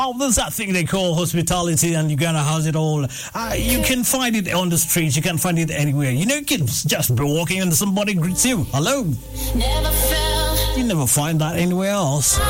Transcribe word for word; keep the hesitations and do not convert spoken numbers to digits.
Oh, there's that thing they call hospitality, and Uganda has it all. Uh, you can find it on the streets. You can find it anywhere. You know, you can just be walking and somebody greets you. Hello. Never felt. You never find that anywhere else.